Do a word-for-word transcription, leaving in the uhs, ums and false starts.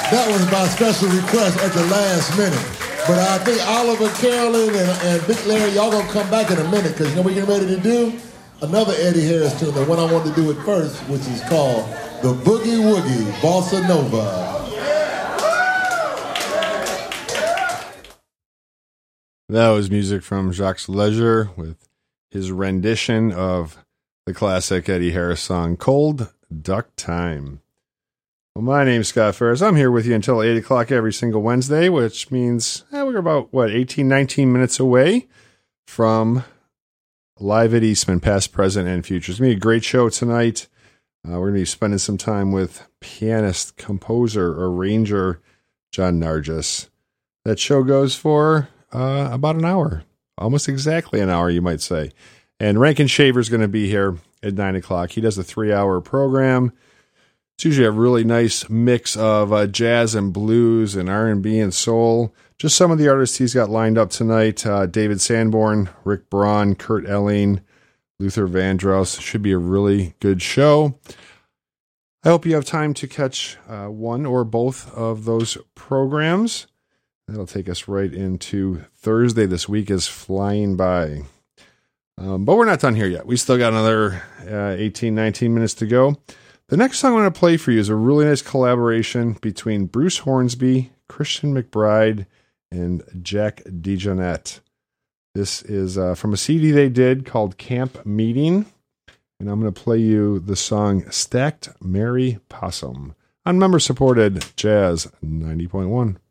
That was my special request at the last minute. But I think Oliver, Carolyn, and, and Big Larry, y'all gonna come back in a minute because you know what we're getting ready to do? Another Eddie Harris tune, the one I wanted to do it first, which is called The Boogie Woogie Bossa Nova. That was music from Jacques Leger with his rendition of the classic Eddie Harris song, Cold Duck Time. Well, my name's Scott Ferris. I'm here with you until eight o'clock every single Wednesday, which means eh, we're about, what, eighteen, nineteen minutes away from Live at Eastman, past, present, and future. It's going to be a great show tonight. Uh, we're going to be spending some time with pianist, composer, arranger John Nargis. That show goes for uh, about an hour, almost exactly an hour, you might say. And Rankin Shaver's going to be here at nine o'clock. He does a three-hour program. It's usually a really nice mix of uh, jazz and blues and R and B and soul. Just some of the artists he's got lined up tonight. Uh, David Sanborn, Rick Braun, Kurt Elling, Luther Vandross. Should be a really good show. I hope you have time to catch uh, one or both of those programs. That'll take us right into Thursday. This week is flying by. Um, but we're not done here yet. We still got another uh, eighteen, nineteen minutes to go. The next song I'm going to play for you is a really nice collaboration between Bruce Hornsby, Christian McBride, and Jack DeJohnette. This is uh, from a C D they did called Camp Meeting, and I'm going to play you the song Stacked Mary Possum on member-supported Jazz ninety point one.